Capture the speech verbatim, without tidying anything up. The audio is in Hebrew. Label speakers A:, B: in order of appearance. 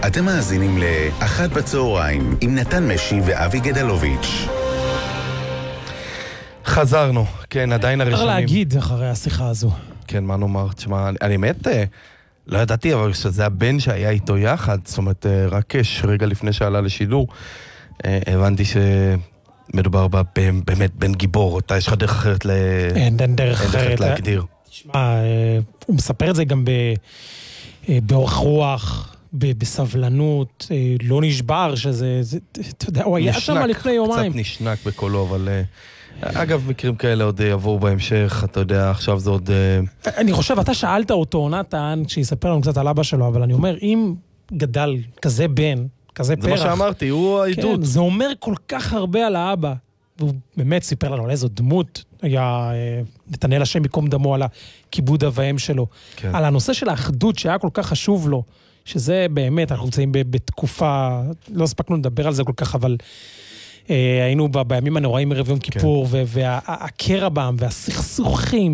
A: אתם מאזינים לאחת בצהריים עם נתן משי ואבי גדלוביץ'.
B: חזרנו, כן, עדיין הראשונים.
C: אפשר להגיד אחרי השיחה הזו.
B: כן, מה נאמר? תשמע, אני באמת לא ידעתי, אבל שזה הבן שהיה איתו יחד, זאת אומרת, רק רגע לפני שעלה לשידור, הבנתי שמדובר באמת בן גיבור, אתה יש לך דרך אחרת ל...
C: אין דרך אחרת
B: להגדיר.
C: תשמע, הוא מספר את זה גם באורך רוח, בסבלנות, לא נשבר, שזה, אתה יודע, הוא היה שם לפני יומיים.
B: קצת נשנק בקולו, אבל... אגב, מקרים כאלה עוד יבואו בהמשך, אתה יודע, עכשיו זה עוד...
C: אני חושב, אתה שאלת אותו, נתן, שיספר לנו קצת על אבא שלו, אבל אני אומר, אם גדל כזה בן, כזה פרח...
B: זה מה שאמרתי, הוא העדות.
C: כן, זה אומר כל כך הרבה על האבא, והוא באמת סיפר לנו על איזו דמות, היה נתנאל השם מקום דמו על הכיבוד אביהם שלו,
B: כן.
C: על הנושא של האחדות שהיה כל כך חשוב לו, שזה באמת, אנחנו נמצאים בתקופה, לא הספקנו לדבר על זה כל כך, אבל... היינו בימים הנוראים ערב יום כיפור, והקרע בעם, והסכסוכים,